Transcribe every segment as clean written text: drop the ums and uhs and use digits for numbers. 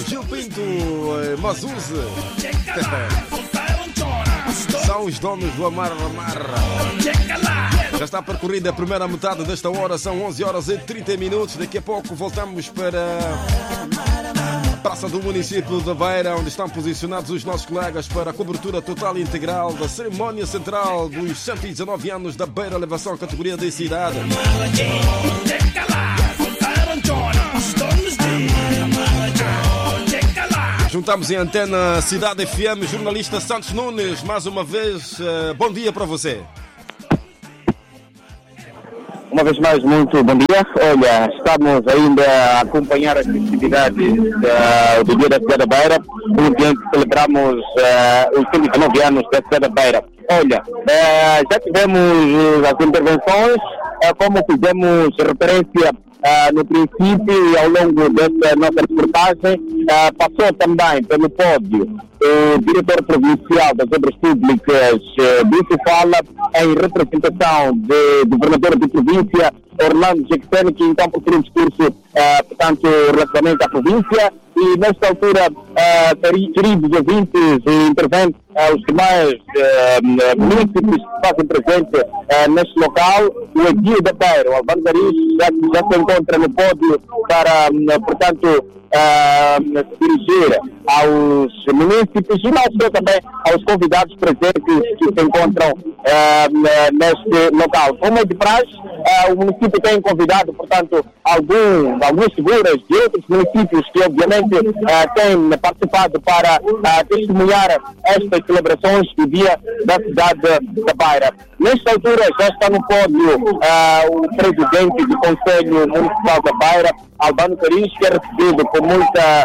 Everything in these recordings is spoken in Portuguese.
Gil Pinto, Mazuze. São os donos do Amarra Amarra. Já está percorrida a primeira metade desta hora, são 11 horas e 30 minutos. Daqui a pouco voltamos para a praça do município da Beira, onde estão posicionados os nossos colegas para a cobertura total e integral da cerimónia central dos 119 anos da Beira Elevação categoria de cidade. Juntamos em antena Cidade FM, jornalista Santos Nunes. Mais uma vez, bom dia para você. Uma vez mais, muito bom dia. Olha, estamos ainda a acompanhar as festividades do Dia da Cidade da Beira, no dia em que celebramos os 119 anos da Cidade da Beira. Olha, já tivemos as intervenções, como fizemos referência no princípio e ao longo desta nossa reportagem, passou também pelo pódio o diretor provincial das obras públicas, disse fala em representação do governador de província, Orlando Jackson, que então proferiu um discurso, portanto, relativamente à província. E nesta altura, queridos ouvintes e interventes, os demais municípios que fazem presente neste local, o Edil da Beira, o Albano Garis, já se encontra no pódio para, portanto, se dirigir aos municípios e não só também aos convidados presentes que se encontram neste local. Como é de praxe, o município tem convidado, portanto, algumas figuras de outros municípios que obviamente têm participado para testemunhar estas celebrações do Dia da Cidade da Beira. Nesta altura já está no pódio o presidente do Conselho Municipal da Beira, Albano Caris, que é recebido com muita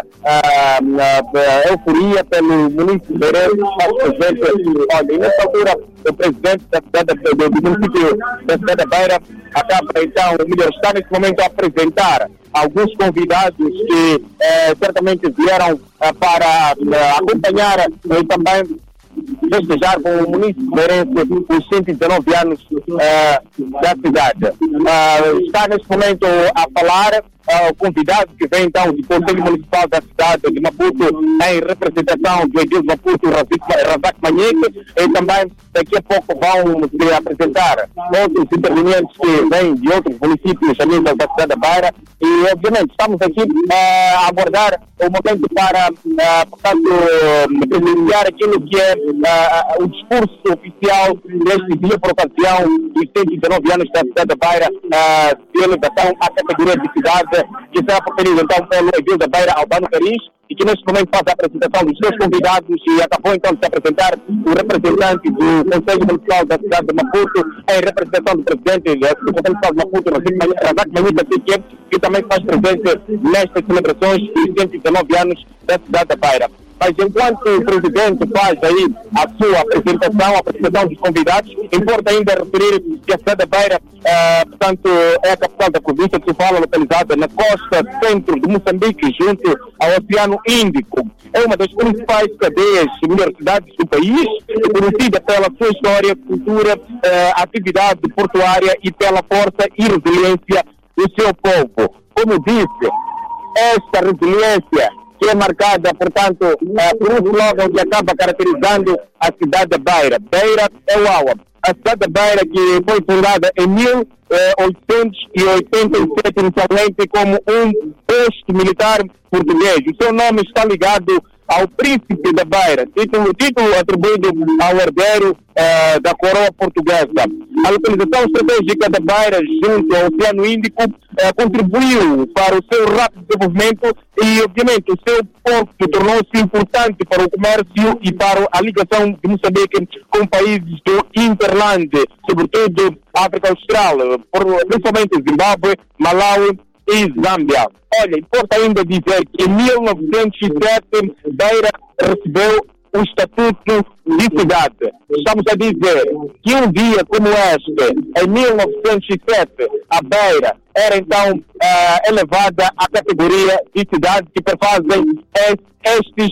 euforia pelo município de Beira. Olha, e nesta altura o presidente do município da Cidade da Beira acaba então, está neste momento a apresentar alguns convidados que certamente vieram para acompanhar e também festejar com o município beirense os 119 anos da cidade. Está neste momento a falar o convidado que vem então do Conselho Municipal da cidade de Maputo em representação do Edil de Maputo, Razak Manhete, e também daqui a pouco vão se apresentar outros intervenientes que vêm de outros municípios a nível da cidade da Beira e obviamente estamos aqui a aguardar o momento para, portanto, presenciar aquilo que é o discurso oficial deste dia por ocasião dos 119 anos da cidade da Beira, de elevação à categoria de cidade, que será proferido então pelo Edil da Beira, Albano Caris, e que neste momento faz a apresentação dos seus convidados e acabou então de se apresentar o representante do Conselho Municipal da cidade de Maputo em representação do presidente do Conselho Municipal de Maputo, Razak Manhete, que também faz presente nestas celebrações dos 119 anos da cidade da Beira. Mas enquanto o presidente faz aí a sua apresentação, a apresentação dos convidados, importa ainda referir que a cidade da Beira, portanto, é a capital da província, que se fala localizada na costa centro de Moçambique, junto ao Oceano Índico. É uma das principais cadeias de universidades do país, conhecida pela sua história, cultura, atividade portuária e pela força e resiliência do seu povo. Como disse, esta resiliência que é marcada, portanto, por um slogan que acaba caracterizando a cidade da Beira. Beira é o Aua. A cidade da Beira, que foi fundada em 1887 inicialmente como um posto militar português. O seu nome está ligado ao Príncipe da Beira, título atribuído ao herdeiro da coroa portuguesa. A localização estratégica da Beira junto ao Oceano Índico contribuiu para o seu rápido desenvolvimento e, obviamente, o seu porto tornou-se importante para o comércio e para a ligação de Moçambique com países do Interland, sobretudo África Austral, principalmente Zimbábue, Malawi e Zâmbia. Olha, importa ainda dizer que em 1907 Beira recebeu o estatuto de cidade. Estamos a dizer que um dia como este, em 1907, a Beira era então elevada à categoria de cidade, que perfazem estes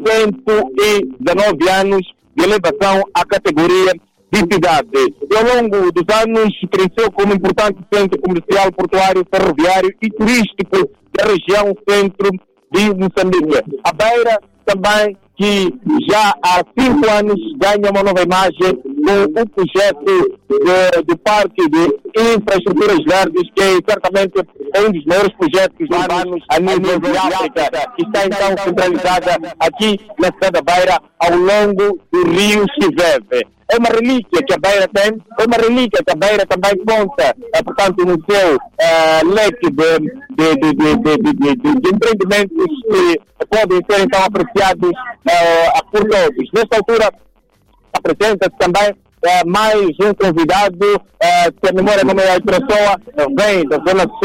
119 anos de elevação à categoria de cidade. E ao longo dos anos cresceu como importante centro comercial, portuário, ferroviário e turístico da região centro de Moçambique. A Beira também, que já há 5 anos ganha uma nova imagem com o projeto do Parque de Infraestruturas Verdes, que certamente é um dos maiores projetos urbanos a nível de África, que está então centralizada aqui na cidade da Beira, ao longo do rio Chiveve. É uma relíquia que a Beira tem, é uma relíquia que a Beira também conta, portanto, no seu leque de empreendimentos que podem ser então apreciados por todos. Nesta altura, apresenta-se também mais um convidado, se a memória não me é pessoa, vem da zona sul